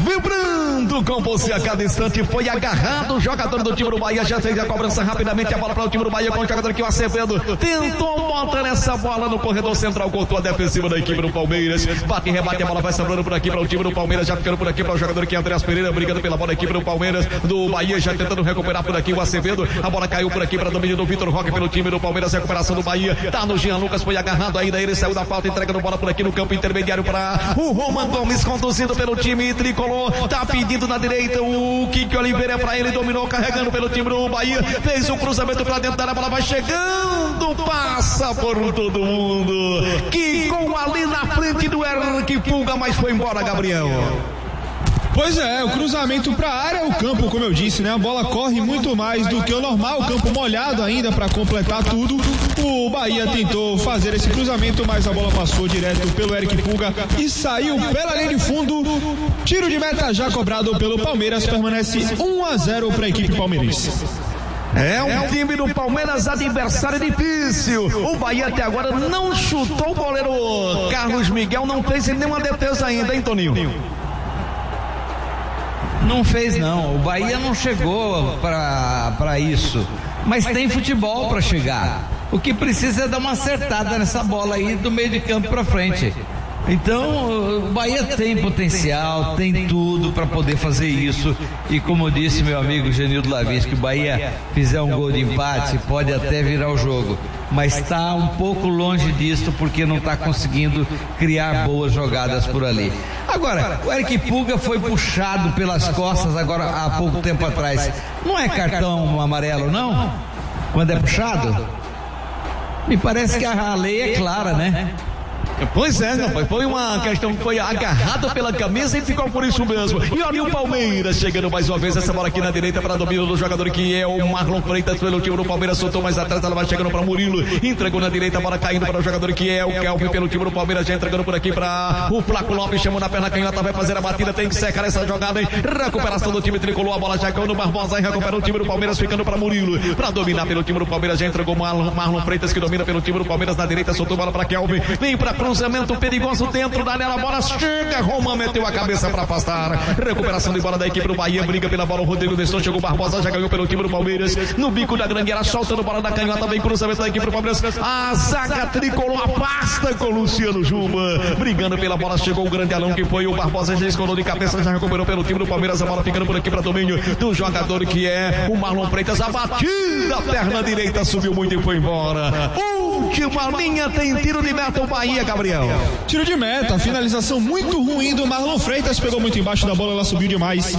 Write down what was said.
vibrando com você a cada instante. Foi agarrado o jogador do time do Bahia, já fez a cobrança rapidamente, a bola para o time do Bahia com o jogador aqui, o Acevedo. Tentou botar essa bola no corredor central, cortou a defensiva da equipe do Palmeiras. Bate e rebate, a bola vai sobrando por aqui para o time do Palmeiras, já ficando por aqui para o jogador aqui, Andreas Pereira, brigando pela bola da equipe do Palmeiras, do Bahia, já tentando recuperar por aqui o Acevedo. A bola caiu por aqui para domínio do Vitor Roque pelo time do Palmeiras, recuperação do Bahia. Tá no Jean Lucas, foi agarrado ainda, ele saiu da falta, entregando bola por aqui no campo intermediário para o Roman Gomes, conduzindo pelo time tricolor. Tá pedindo na direita o Kiki Oliveira para ele, dominou, carregando pelo time do Bahia, fez o cruzamento para dentro da área, a bola vai chegando, passa por todo mundo. Quicou ali na frente do Eric Pulga, mas foi embora, Gabriel. Pois é, o cruzamento para a área, o campo, como eu disse, né? A bola corre muito mais do que o normal, o campo molhado ainda para completar tudo. O Bahia tentou fazer esse cruzamento, mas a bola passou direto pelo Eric Pulga e saiu pela linha de fundo. Tiro de meta já cobrado pelo Palmeiras, permanece 1-0 para a equipe palmeirense. É um time do Palmeiras, adversário difícil. O Bahia até agora não chutou o goleiro Carlos Miguel, não fez nenhuma defesa ainda, hein, Toninho? Não fez não, o Bahia não chegou para isso, mas tem futebol para chegar. O que precisa é dar uma acertada nessa bola aí do meio de campo para frente. Então o Bahia tem potencial, tem tudo para poder fazer isso, e como disse meu amigo Genildo Lavins, que o Bahia fizer um gol de empate pode até virar o jogo, mas está um pouco longe disso porque não está conseguindo criar boas jogadas por ali. Agora, o Eric Pulga foi puxado pelas costas agora há pouco tempo atrás. Não é cartão amarelo não? Quando é puxado? Me parece que a lei é clara, né? Pois é, rapaz, foi uma questão que foi agarrado pela camisa e ficou por isso mesmo. E olha o Palmeiras chegando mais uma vez, essa bola aqui na direita para domínio do jogador que é o Marlon Freitas pelo time do Palmeiras, soltou mais atrás, ela vai chegando para Murilo, entregou na direita, a bola caindo para o jogador que é o Kelvin pelo time do Palmeiras, já entregando por aqui para o Flaco Lopes, chamou na perna canhota, vai fazer a batida, tem que secar essa jogada, hein? Recuperação do time tricolor, a bola já caiu no Barbosa e recupera o time do Palmeiras, ficando para Murilo, para dominar pelo time do Palmeiras, já entregou Marlon Freitas que domina pelo time do Palmeiras na direita, soltou a bola para Kelvin, vem para cruzamento perigoso dentro da área, a bola chega, Roman meteu a cabeça para afastar, recuperação de bola da equipe do Bahia, briga pela bola, o Rodrigo Deston, chegou o Barbosa, já ganhou pelo time do Palmeiras, no bico da grande área, soltando bola da canhota, vem cruzamento da equipe do Palmeiras, a zaga tricolor afasta com o Luciano Juma, brigando pela bola, chegou o grande Alão que foi o Barbosa, já escolou de cabeça, já recuperou pelo time do Palmeiras, a bola ficando por aqui para domínio do jogador que é o Marlon Freitas, a batida, perna direita subiu muito e foi embora. Última linha, tem tiro de meta o Bahia, Gabriel. Tiro de meta, finalização muito ruim do Marlon Freitas, pegou muito embaixo da bola, ela subiu demais.